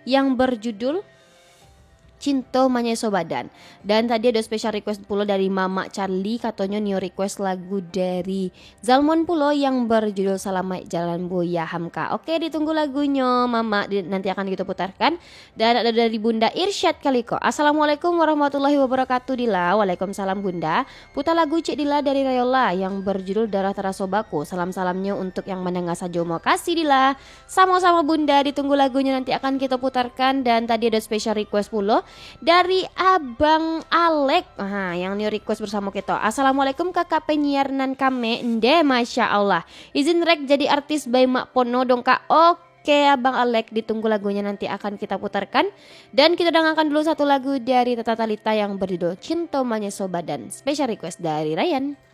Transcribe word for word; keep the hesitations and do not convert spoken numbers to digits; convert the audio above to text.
yang berjudul Cinto Manyeso Badan. Dan tadi ada special request pula dari Mama Charlie, katanya new request lagu dari Zalmon Pulo yang berjudul Salamat Jalan Buya Hamka. Oke, ditunggu lagunya Mama, nanti akan kita putarkan. Dan ada dari Bunda Irsyad Kaliko. Assalamualaikum warahmatullahi wabarakatuh Dila. Waalaikumsalam Bunda. Putar lagu Cik Dila dari Rayola yang berjudul Darah Terasobaku. Salam-salamnya untuk yang mendengar saja. Mau kasih Dila. Sama-sama Bunda, ditunggu lagunya nanti akan kita putarkan. Dan tadi ada special request pula dari Abang Alek, nah, yang new request bersama kita. Assalamualaikum kakak penyiar nan kame ende, masya Allah. Izin rek jadi artis by Mak Pono dong kak. Oke Abang Alek, ditunggu lagunya nanti akan kita putarkan. Dan kita dengarkan dulu satu lagu dari Tata Talita yang berjudul Cinto Manyeso Badan. Special request dari Ryan.